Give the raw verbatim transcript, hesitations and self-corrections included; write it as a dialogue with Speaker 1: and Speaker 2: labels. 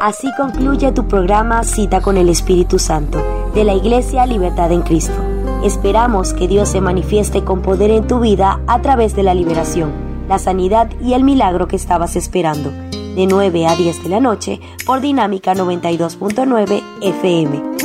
Speaker 1: Así concluye tu programa Cita con el Espíritu Santo de la Iglesia Libertad en Cristo. Esperamos que Dios se manifieste con poder en tu vida a través de la liberación, la sanidad y el milagro que estabas esperando. De nueve a diez de la noche por Dinámica noventa y dos punto nueve F M.